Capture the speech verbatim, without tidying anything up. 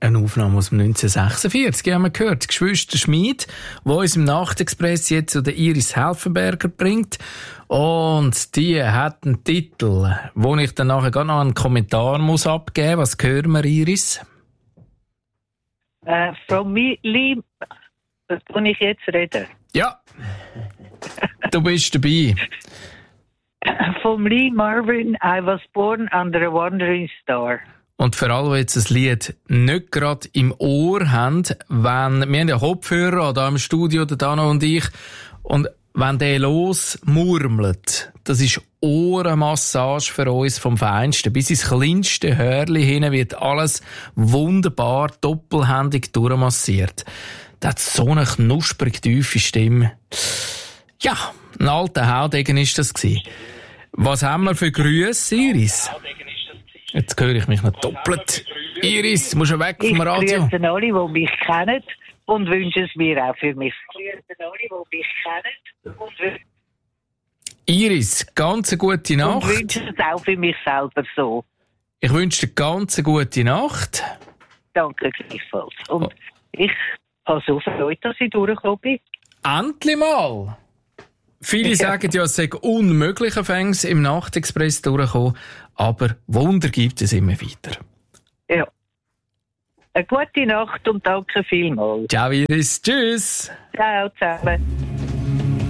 Eine Aufnahme aus dem neunzehnhundertsechsundvierzig, haben wir gehört. Geschwister Schmid, die uns im Nachtexpress jetzt zu der Iris Helfenberger bringt. Und die hat einen Titel, wo ich dann nachher gar noch einen Kommentar muss abgeben muss. Was hören wir, Iris? Uh, from me, Lee, wo ich jetzt rede. Ja, du bist dabei. From Lee Marvin, I was born under a wandering star. Und für alle, die jetzt das Lied nicht gerade im Ohr haben, wenn, wir haben ja Kopfhörer da im Studio, der Dano und ich, und wenn der losmurmelt, das ist Ohrenmassage für uns vom Feinsten. Bis ins kleinste Hörli hin wird alles wunderbar doppelhändig durchmassiert. Der hat so eine knusprig tiefe Stimme. Ja, ein alter Haudegen ist das gewesen. Was haben wir für Grüße, Iris? Jetzt höre ich mich noch doppelt. Iris, musst du weg vom Radio? Ich grüße alle, die mich kennen und wünsche es mir auch für mich. Ich grüße alle, die mich kennen und wünsche Iris, ganz eine gute Nacht. Und wünsche es auch für mich selber so. Ich wünsche dir ganz eine gute Nacht. Danke gleichfalls. Und oh. ich habe so Freude, dass ich durchgekommen bin. Endlich mal! Viele ja. sagen ja, es sei unmöglich, Fängs im Nachtexpress durchkommen, aber Wunder gibt es immer wieder. Ja. Eine gute Nacht und danke vielmals. Ciao Iris, tschüss! Ciao zusammen.